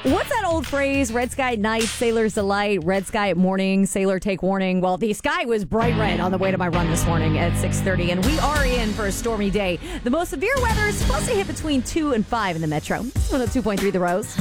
What's that old phrase? Red sky at night, sailor's delight. Red sky at morning, sailor take warning. Well, the sky was bright red on the way to my run this morning at 6:30, and we are in for a stormy day. The most severe weather is supposed to hit between 2 and 5 in the metro. 102.3 The Rose.